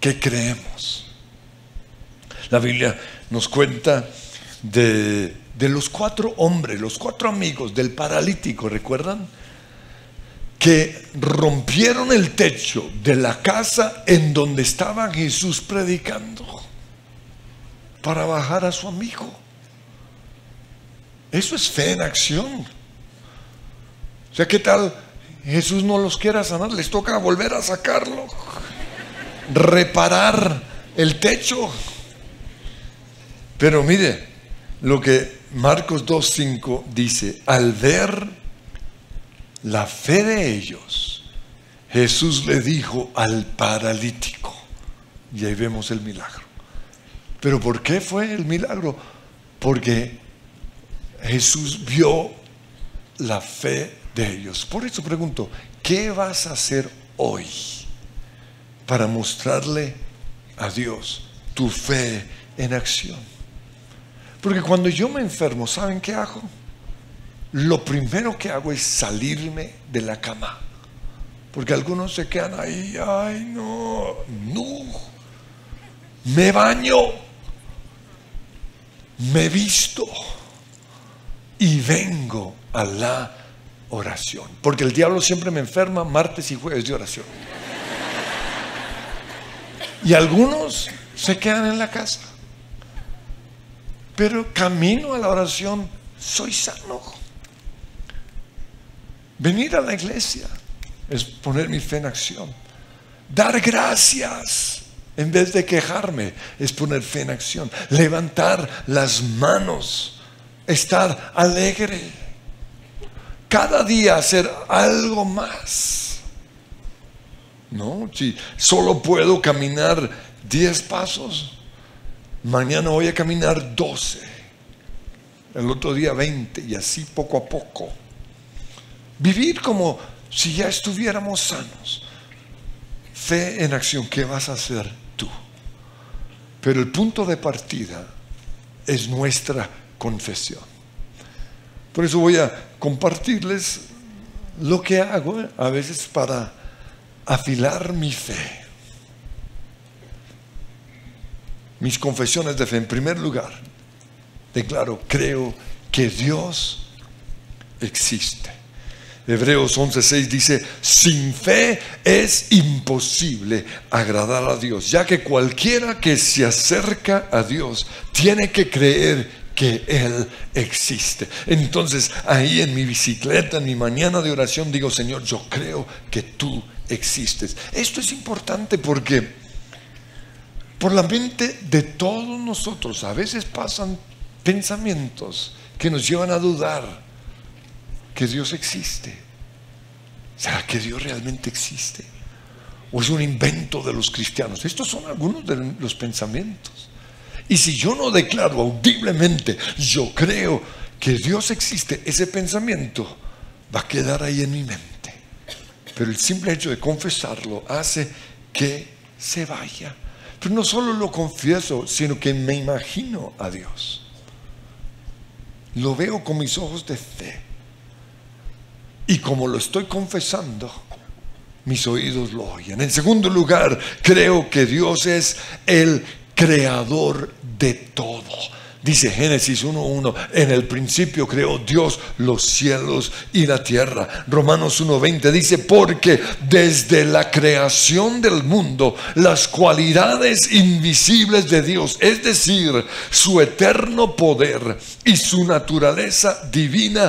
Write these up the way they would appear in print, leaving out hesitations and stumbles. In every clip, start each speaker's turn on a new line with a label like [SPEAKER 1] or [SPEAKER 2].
[SPEAKER 1] ¿Qué creemos? La Biblia nos cuenta de los 4 hombres, los 4 amigos del paralítico, ¿recuerdan? Que rompieron el techo de la casa en donde estaba Jesús predicando para bajar a su amigo. Eso es fe en acción. O sea, ¿qué tal? Jesús no los quiera sanar, les toca volver a sacarlo, reparar el techo. Pero mire lo que Marcos 2:5 dice: al ver la fe de ellos, Jesús le dijo al paralítico, y ahí vemos el milagro. ¿Pero por qué fue el milagro? Porque Jesús vio la fe de ellos. Por eso pregunto, ¿qué vas a hacer hoy para mostrarle a Dios tu fe en acción? Porque cuando yo me enfermo, ¿saben qué hago? Lo primero que hago es salirme de la cama. Porque algunos se quedan ahí, ay no, me baño, me visto y vengo a la oración. Porque el diablo siempre me enferma martes y jueves de oración. Y algunos se quedan en la casa. Pero camino a la oración, soy sano. Venir a la iglesia es poner mi fe en acción. Dar gracias en vez de quejarme es poner fe en acción. Levantar las manos, estar alegre. Cada día hacer algo más. No, si solo puedo caminar 10 pasos, mañana voy a caminar 12, el otro día 20, y así poco a poco. Vivir como si ya estuviéramos sanos. Fe en acción, ¿qué vas a hacer tú? Pero el punto de partida es nuestra confesión. Por eso voy a compartirles lo que hago a veces para afilar mi fe. Mis confesiones de fe. En primer lugar, declaro, creo que Dios existe. Hebreos 11:6 dice: sin fe es imposible agradar a Dios, ya que cualquiera que se acerca a Dios tiene que creer que Él existe. Entonces, ahí en mi bicicleta, en mi mañana de oración, digo: Señor, yo creo que tú existes. Esto es importante porque por la mente de todos nosotros a veces pasan pensamientos que nos llevan a dudar que Dios existe. ¿Será que Dios realmente existe? ¿O es un invento de los cristianos? Estos son algunos de los pensamientos. Y si yo no declaro audiblemente, yo creo que Dios existe, ese pensamiento va a quedar ahí en mi mente. Pero el simple hecho de confesarlo hace que se vaya. Pero no solo lo confieso, sino que me imagino a Dios. Lo veo con mis ojos de fe. Y como lo estoy confesando, mis oídos lo oyen. En segundo lugar, creo que Dios es el creador de todo. Dice Génesis 1:1: en el principio creó Dios los cielos y la tierra. Romanos 1:20 dice: porque desde la creación del mundo las cualidades invisibles de Dios, es decir, su eterno poder y su naturaleza divina,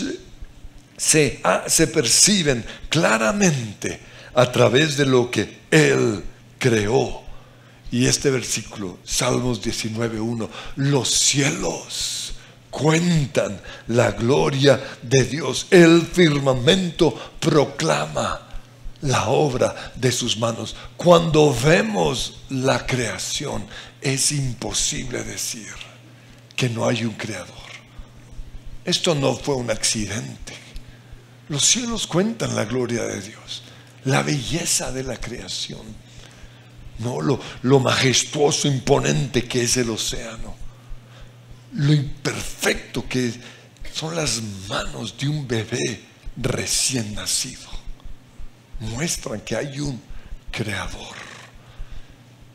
[SPEAKER 1] se perciben claramente a través de lo que Él creó. Y este versículo, Salmos 19:1: los cielos cuentan la gloria de Dios, el firmamento proclama la obra de sus manos. Cuando vemos la creación, es imposible decir que no hay un creador. Esto no fue un accidente. Los cielos cuentan la gloria de Dios, la belleza de la creación, no lo majestuoso, imponente que es el océano, lo imperfecto que son las manos de un bebé recién nacido. Muestran que hay un creador.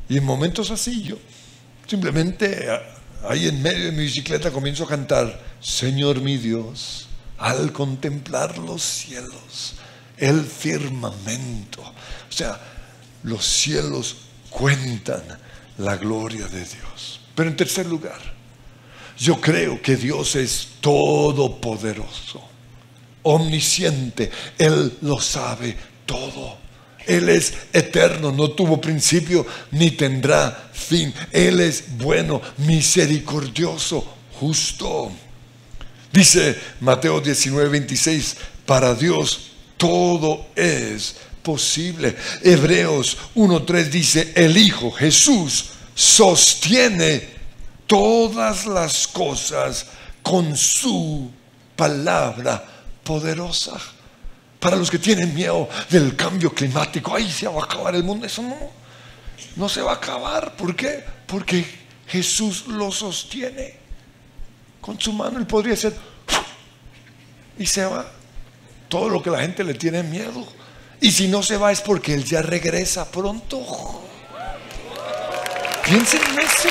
[SPEAKER 1] Y en momentos así yo simplemente ahí en medio de mi bicicleta comienzo a cantar: Señor mi Dios, al contemplar los cielos, el firmamento. O sea, los cielos cuentan la gloria de Dios. Pero en tercer lugar, yo creo que Dios es todopoderoso, omnisciente. Él lo sabe todo. Él es eterno, no tuvo principio ni tendrá fin. Él es bueno, misericordioso, justo. Dice Mateo 19:26, para Dios todo es posible. Hebreos 1:3 dice, el Hijo Jesús sostiene todas las cosas con su palabra poderosa. Para los que tienen miedo del cambio climático, ahí se va a acabar el mundo. Eso no se va a acabar. ¿Por qué? Porque Jesús lo sostiene con su mano. Él podría hacer y se va. Todo lo que la gente le tiene miedo. Y si no se va es porque Él ya regresa pronto. Piensen en eso.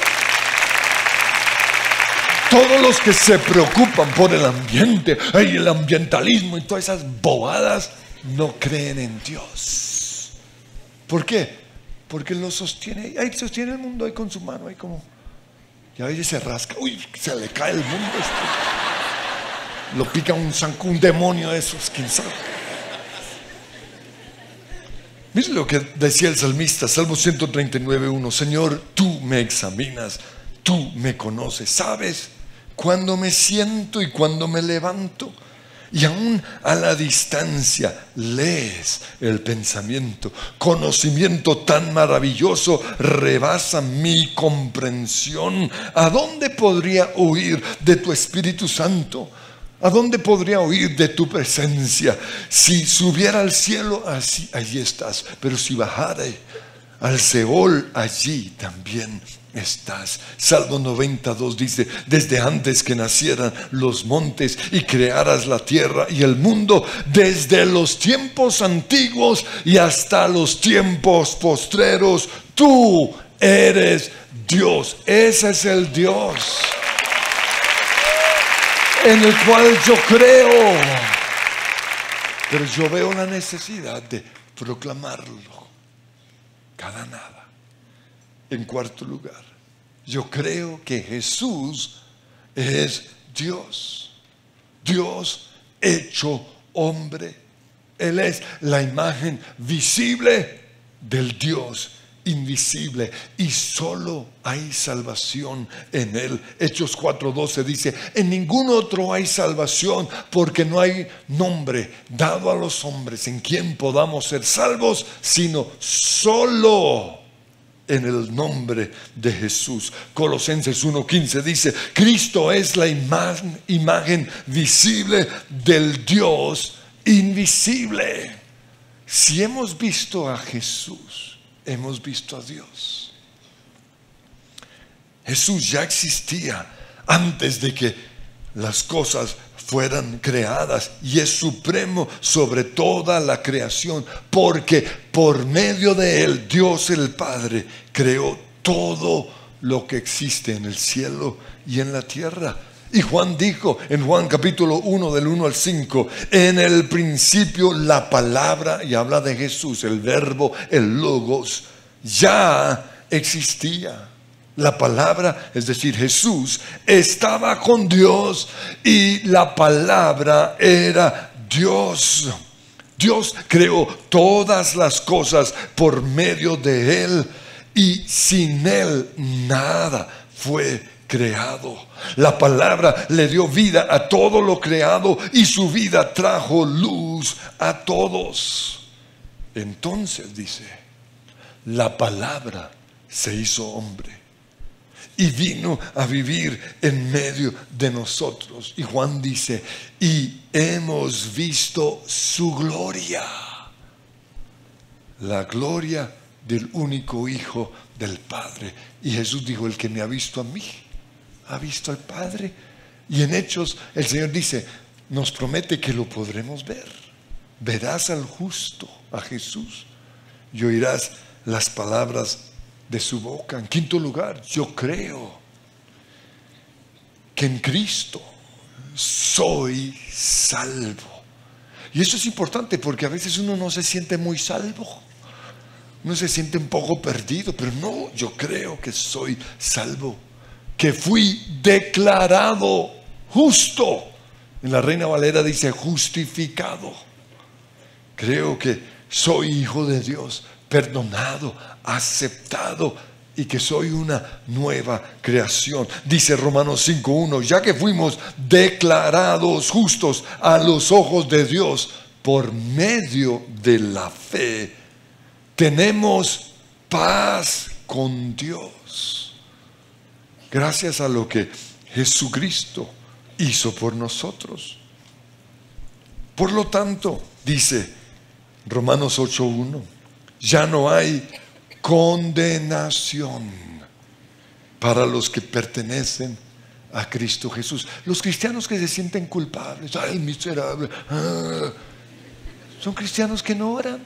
[SPEAKER 1] Todos los que se preocupan por el ambiente, el ambientalismo y todas esas bobadas, no creen en Dios. ¿Por qué? Porque Él lo sostiene. Ahí sostiene el mundo ahí con su mano, ahí como. Y a veces se rasca, uy, se le cae el mundo. Lo pica un zancudo, un demonio de esos, quién sabe. Miren lo que decía el salmista, Salmo 139:1. Señor, tú me examinas, tú me conoces, sabes cuando me siento y cuando me levanto, y aún a la distancia lees el pensamiento. Conocimiento tan maravilloso rebasa mi comprensión. ¿A dónde podría huir de tu Espíritu Santo? ¿A dónde podría huir de tu presencia? Si subiera al cielo, allí estás. Pero si bajare al Seol, allí también estás. Salmo 92 dice, desde antes que nacieran los montes y crearas la tierra y el mundo, desde los tiempos antiguos y hasta los tiempos postreros, tú eres Dios. Ese es el Dios en el cual yo creo. Pero yo veo la necesidad de proclamarlo cada nada. En cuarto lugar, yo creo que Jesús es Dios. Dios hecho hombre. Él es la imagen visible del Dios invisible, y solo hay salvación en Él. Hechos 4:12 dice, en ningún otro hay salvación, porque no hay nombre dado a los hombres en quien podamos ser salvos, sino solo en el nombre de Jesús. Colosenses 1:15 dice, Cristo es la imagen visible del Dios invisible. Si hemos visto a Jesús, hemos visto a Dios. Jesús ya existía antes de que las cosas fueran creadas y es supremo sobre toda la creación, porque por medio de Él Dios el Padre creó todo lo que existe en el cielo y en la tierra. Y Juan dijo en Juan capítulo 1 del 1 al 5, en el principio la palabra, y habla de Jesús, el verbo, el logos, ya existía. La palabra, es decir, Jesús, estaba con Dios y la palabra era Dios. Dios creó todas las cosas por medio de Él y sin Él nada fue creado. La palabra le dio vida a todo lo creado y su vida trajo luz a todos. Entonces dice, la palabra se hizo hombre y vino a vivir en medio de nosotros. Y Juan dice, y hemos visto su gloria, la gloria del único Hijo del Padre. Y Jesús dijo, el que me ha visto a mí, ha visto al Padre. Y en Hechos el Señor dice, nos promete que lo podremos ver. Verás al justo, a Jesús, y oirás las palabras de su boca. En quinto lugar, yo creo que en Cristo soy salvo. Y eso es importante porque a veces uno no se siente muy salvo. Uno se siente un poco perdido, pero no, yo creo que soy salvo. Que fui declarado justo. En la Reina Valera dice justificado. Creo que soy hijo de Dios, perdonado, aceptado y que soy una nueva creación. Dice Romanos 5:1, ya que fuimos declarados justos a los ojos de Dios por medio de la fe, tenemos paz con Dios. Gracias a lo que Jesucristo hizo por nosotros. Por lo tanto, dice Romanos 8:1, ya no hay condenación para los que pertenecen a Cristo Jesús. Los cristianos que se sienten culpables, ay, miserable, son cristianos que no oran.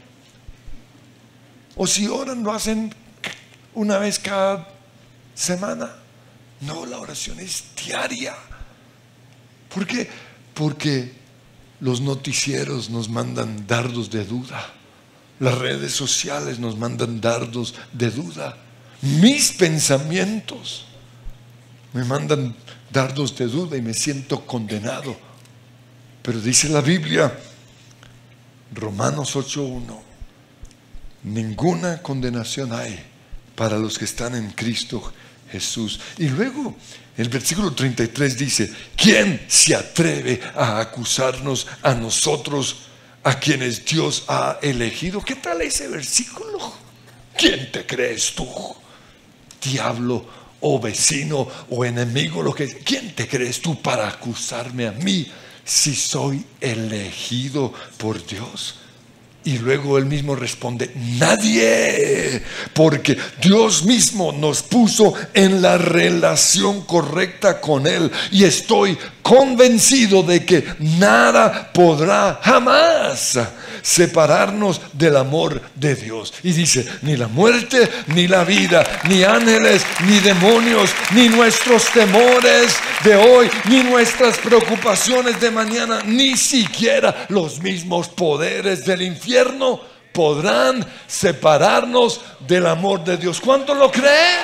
[SPEAKER 1] O si oran, lo hacen una vez cada semana. No, la oración es diaria. ¿Por qué? Porque los noticieros nos mandan dardos de duda. Las redes sociales nos mandan dardos de duda. Mis pensamientos me mandan dardos de duda y me siento condenado. Pero dice la Biblia, Romanos 8:1, ninguna condenación hay para los que están en Cristo Jesús. Y luego el versículo 33 dice, ¿quién se atreve a acusarnos a nosotros, a quienes Dios ha elegido? ¿Qué tal ese versículo? ¿Quién te crees tú? Diablo o vecino o enemigo, lo que sea. ¿Quién te crees tú para acusarme a mí si soy elegido por Dios? Y luego él mismo responde, nadie, porque Dios mismo nos puso en la relación correcta con Él. Y estoy convencido de que nada podrá jamás separarnos del amor de Dios. Y dice, ni la muerte, ni la vida, ni ángeles, ni demonios, ni nuestros temores de hoy, ni nuestras preocupaciones de mañana, ni siquiera los mismos poderes del infierno podrán separarnos del amor de Dios. ¿Cuántos lo creen?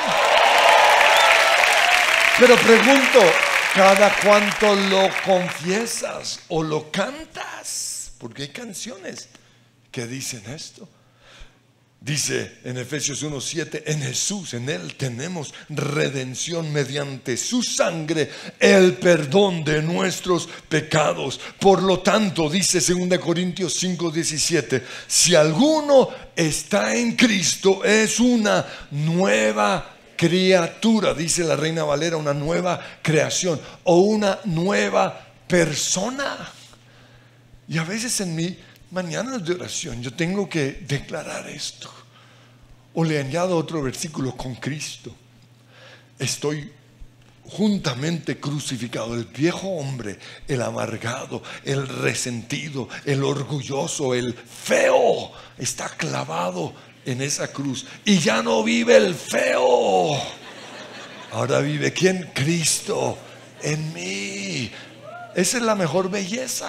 [SPEAKER 1] Pero pregunto, ¿cada cuánto lo confiesas o lo cantas? Porque hay canciones que dicen esto. Dice en Efesios 1:7, en Jesús, en Él tenemos redención mediante su sangre, el perdón de nuestros pecados. Por lo tanto, dice 2 Corintios 5:17, si alguno está en Cristo, es una nueva criatura. Dice la Reina Valera, una nueva creación o una nueva persona. Y a veces en mi mañanas de oración yo tengo que declarar esto. O le añado otro versículo, con Cristo estoy juntamente crucificado. El viejo hombre, el amargado, el resentido, el orgulloso, el feo, está clavado en esa cruz. Y ya no vive el feo. Ahora vive ¿quién? Cristo en mí. Esa es la mejor belleza.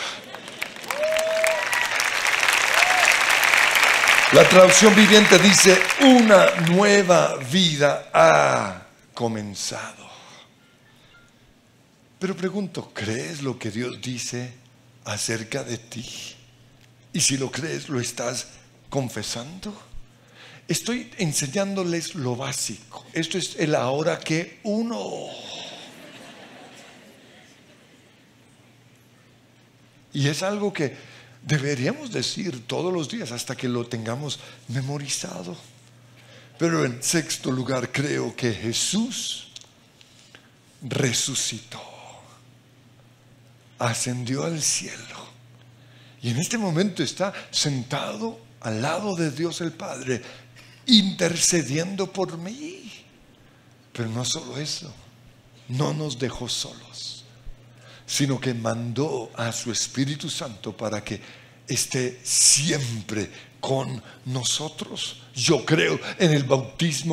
[SPEAKER 1] La traducción viviente dice, una nueva vida ha comenzado. Pero pregunto, ¿crees lo que Dios dice acerca de ti? Y si lo crees, ¿lo estás confesando? Estoy enseñándoles lo básico. Esto es el ahora que uno. Y es algo que deberíamos decir todos los días hasta que lo tengamos memorizado. Pero en sexto lugar, creo que Jesús resucitó, ascendió al cielo y en este momento está sentado al lado de Dios el Padre, intercediendo por mí. Pero no solo eso, no nos dejó solos, sino que mandó a su Espíritu Santo para que esté siempre con nosotros. Yo creo en el bautismo